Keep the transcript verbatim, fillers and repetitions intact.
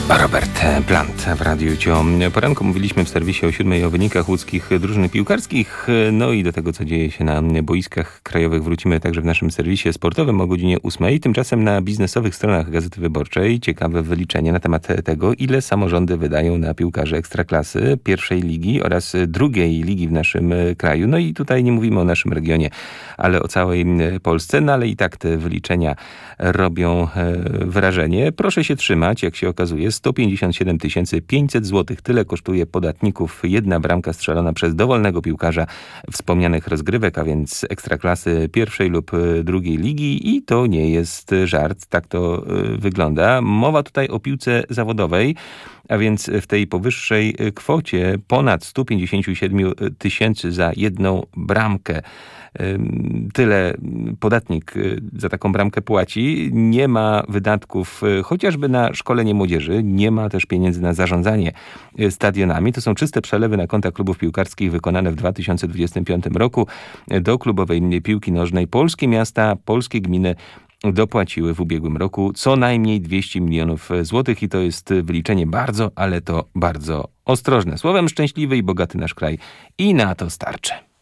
Robert Plant w Radiu Cio. Poranku mówiliśmy w serwisie o siódmej o wynikach łódzkich drużyn piłkarskich. No i do tego, co dzieje się na boiskach krajowych, wrócimy także w naszym serwisie sportowym o godzinie ósmej. Tymczasem na biznesowych stronach Gazety Wyborczej ciekawe wyliczenie na temat tego, ile samorządy wydają na piłkarzy ekstraklasy, pierwszej ligi oraz drugiej ligi w naszym kraju. No i tutaj nie mówimy o naszym regionie, ale o całej Polsce. No ale i tak te wyliczenia robią wrażenie. Proszę się trzymać, jak się okazuje, sto pięćdziesiąt siedem tysięcy pięćset złotych. Tyle kosztuje podatników jedna bramka strzelona przez dowolnego piłkarza wspomnianych rozgrywek, a więc ekstraklasy pierwszej lub drugiej ligi i to nie jest żart, tak to wygląda. Mowa tutaj o piłce zawodowej, a więc w tej powyższej kwocie ponad sto pięćdziesiąt siedem tysięcy za jedną bramkę. Tyle podatnik za taką bramkę płaci. Nie ma wydatków chociażby na szkolenie młodzieży. Nie ma też pieniędzy na zarządzanie stadionami. To są czyste przelewy na konta klubów piłkarskich wykonane w dwa tysiące dwudziestym piątym roku. Do klubowej piłki nożnej polskie miasta, polskie gminy dopłaciły w ubiegłym roku co najmniej dwieście milionów złotych i to jest wyliczenie bardzo, ale to bardzo ostrożne. Słowem, szczęśliwy i bogaty nasz kraj i na to starczy.